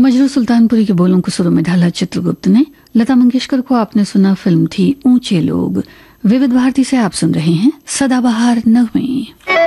मजरू सुल्तानपुरी के बोलों को सुरों में ढाला चित्रगुप्त ने। लता मंगेशकर को आपने सुना, फिल्म थी ऊंचे लोग। विविध भारती से आप सुन रहे हैं सदाबहार नगमे।